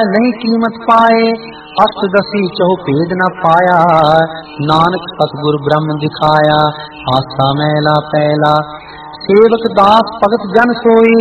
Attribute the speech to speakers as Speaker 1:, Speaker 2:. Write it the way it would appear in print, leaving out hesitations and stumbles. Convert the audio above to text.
Speaker 1: नहीं कीमत पाए, अष्टदशी चहु भेद न पाया। नानक सतगुर ब्रह्म दिखाया, आसा मैला पैला। सेवक दास भगत जन सोई,